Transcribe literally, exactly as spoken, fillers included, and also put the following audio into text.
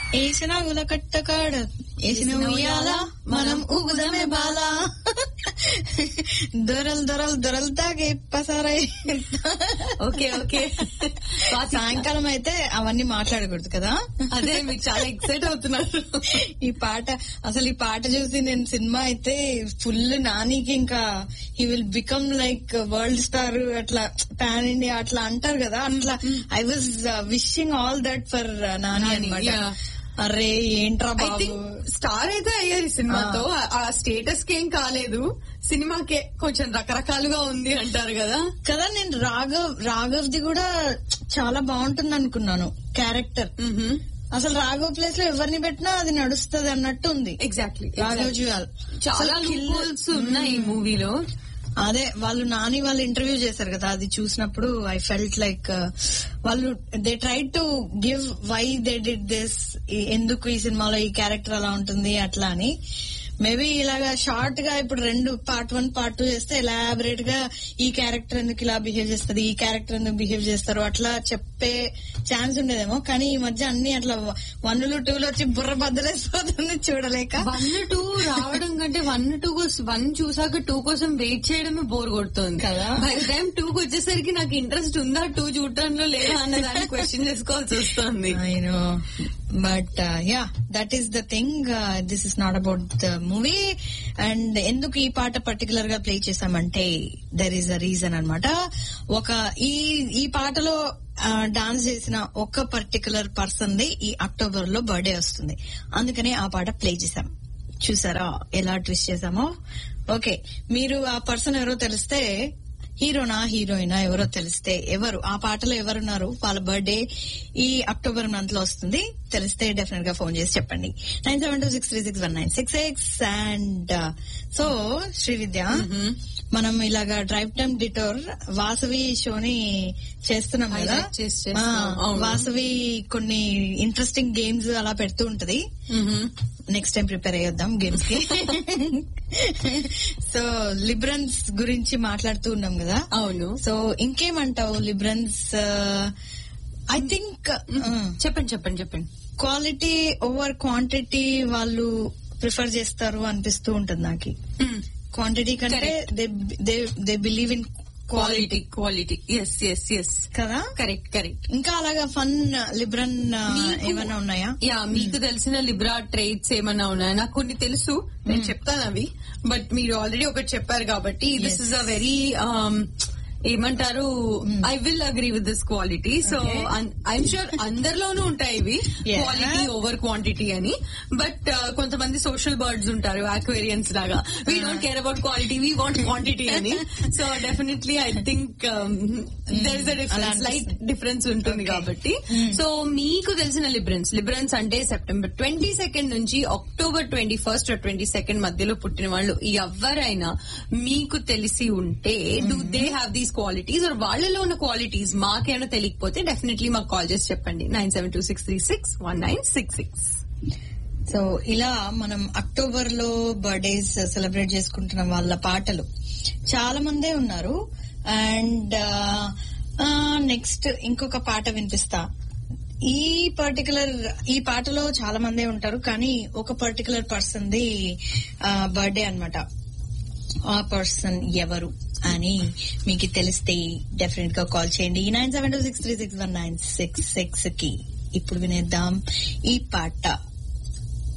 ఏసిన ఉలకట్టకాడ ఏసిన ఉయ్యాల మనం ఊగుదమే బాల దొరలు దొరలు దొరలు తాగే పసారై. ఓకే ఓకే సాయంకాలం అయితే అవన్నీ మాట్లాడకూడదు కదా. అదే మీకు చాలా ఎక్సైట్ అవుతున్నారు. ఈ పాట అసలు ఈ పాట చూసి నేను సినిమా అయితే ఫుల్ నానికి ఇంకా he will become like world star అట్లా పాన్ ఇండియా అట్లా అంటారు కదా. అట్లా I was wishing all that for Nani అన్నమాట. అరే ఏంట్రా బాబు స్టార్ అయితే అయ్యారు ఈ సినిమాతో. ఆ స్టేటస్ కి ఏం కాలేదు, సినిమాకే కొంచెం రకరకాలుగా ఉంది అంటారు కదా. కదా నేను రాఘవ్ రాఘవ్ ది కూడా చాలా బాగుంటుంది అనుకున్నాను క్యారెక్టర్. అసలు రాఘవ్ ప్లేస్ లో ఎవరిని పెట్టినా అది నడుస్తుంది అన్నట్టు ఉంది. ఎగ్జాక్ట్లీ రాఘవ్ జువాల్ చాలా కిల్స్ ఉన్నాయి ఈ మూవీలో. అదే వాళ్ళు నాని వాళ్ళు ఇంటర్వ్యూ చేశారు కదా, అది చూసినప్పుడు ఐ ఫెల్ట్ లైక్ వాళ్ళు they try to give why they did this, ఎందుకు ఈ సినిమాలో ఈ క్యారెక్టర్ అలా ఉంటుంది అట్లా అని. మేబీ ఇలాగా షార్ట్ గా ఇప్పుడు రెండు పార్ట్ వన్ పార్ట్ టూ చేస్తే ఎలాబరేట్ గా ఈ క్యారెక్టర్ ఎందుకు ఇలా బిహేవ్ చేస్తుంది, ఈ క్యారెక్టర్ ఎందుకు బిహేవ్ చేస్తారు అట్లా చెప్పే ఛాన్స్ ఉండేదేమో. కానీ ఈ మధ్య అన్ని అట్లా వన్లు టూలు వచ్చి బుర్ర బద్దలేసిపోతుంది చూడలేక. వన్ టూ రావడం కంటే వన్ టూ వన్ చూసాక టూ కోసం వెయిట్ చేయడమే బోర్ కొడుతుంది కదా. బై టైం టూకి వచ్చేసరికి నాకు ఇంట్రెస్ట్ ఉందా టూ చూడటంలో లేదా అన్న దాన్ని క్వశ్చన్ చేసుకోవాల్సి వస్తుంది. But yeah that is the thing, this is not about the movie. And ఎందుకు ఈ పాట పర్టికులర్ గా ప్లే చేశామంటే దర్ ఈస్ అ రీజన్ అన్నమాట. ఒక ఈ ఈ పాటలో డాన్స్ చేసిన ఒక పర్టికులర్ పర్సన్ ది ఈ అక్టోబర్ లో బర్త్డే వస్తుంది, అందుకనే ఆ పాట ప్లే చేశాం. చూసారా ఎలా ట్విస్ట్ చేశామో. ఓకే, మీరు ఆ పర్సన్ ఎవరో తెలిస్తే, హీరోనా హీరోయినా ఎవరో తెలిస్తే, ఎవరు ఆ పాటలో ఎవరున్నారు, వాళ్ళ బర్త్డే ఈ అక్టోబర్ మంత్ లో వస్తుంది తెలిస్తే డెఫినెట్ గా ఫోన్ చేసి చెప్పండి. Nine seven two six three six one nine six six. And so Srividya, మనం ఇలాగా డ్రైవ్ టైమ్ డిటోర్ వాసవి షోని చేస్తున్నాం కదా. వాసవి కొన్ని ఇంట్రెస్టింగ్ గేమ్స్ అలా పెడుతూ ఉంటది. నెక్స్ట్ టైం ప్రిపేర్ అయ్యొద్దాం గేమ్స్ కి. సో లిబ్రన్స్ గురించి మాట్లాడుతూ ఉన్నాం కదా. అవును. సో ఇంకేమంటావు లిబ్రన్స్? ఐ థింక్ చెప్పండి చెప్పండి చెప్పండి క్వాలిటీ ఓవర్ క్వాంటిటీ వాళ్ళు ప్రిఫర్ చేస్తారు అనిపిస్తూ ఉంటుంది నాకు. క్వాంటిటీ కంటే they believe in quality quality yes yes yes కదా. Correct correct. ఇంకా అలాగా ఫన్ లిబ్రన్ ఏమైనా ఉన్నాయా? యా, మీకు తెలిసిన లిబ్రా ట్రేడ్స్ ఏమైనా ఉన్నాయా? నాకు కొన్ని తెలుసు, నేను చెప్తాను అవి. బట్ మీరు ఆల్రెడీ ఒకటి చెప్పారు కాబట్టి దిస్ ఇస్ అ వెరీ ఏమంటారు, I will agree with this quality. So I'm sure అందరిలోనూ ఉంటాయి ఇవి, క్వాలిటీ ఓవర్ క్వాంటిటీ అని. బట్ కొంతమంది సోషల్ బర్డ్స్ ఉంటారు, అక్వేరియన్స్ లాగా, we don't care about quality, we want quantity అని. So definitely I think there is a difference, light difference ఉంటుంది కాబట్టి. సో మీకు తెలిసిన లిబ్రన్స్ లిబ్రన్స్ అంటే సెప్టెంబర్ ట్వంటీ సెకండ్ నుంచి October twenty first twenty second మధ్యలో పుట్టిన వాళ్ళు ఎవరైనా మీకు తెలిసి ఉంటే, do they have these qualities are వాళ్ళలో ఉన్న క్వాలిటీస్ మాకేమైనా తెలియకపోతే డెఫినెట్లీ మాకు కాల్ చేసి చెప్పండి. Nine seven two six three six one nine six six. So ఇలా మనం అక్టోబర్ లో బర్త్డేస్ సెలబ్రేట్ చేసుకుంటున్న వాళ్ళ పాటలు చాలా మందే ఉన్నారు. అండ్ నెక్స్ట్ ఇంకొక పాట వినిపిస్తా. ఈ పర్టికులర్ ఈ పాటలో చాలా మందే ఉంటారు, కానీ ఒక పర్టికులర్ పర్సన్ ది బర్త్డే అన్నమాట. ఆ పర్సన్ ఎవరు అని మీకు తెలిస్తే డెఫినెట్ గా కాల్ చేయండి nine seven two six three six one nine six six కి. ఇప్పుడు వినేద్దాం ఈ పాట.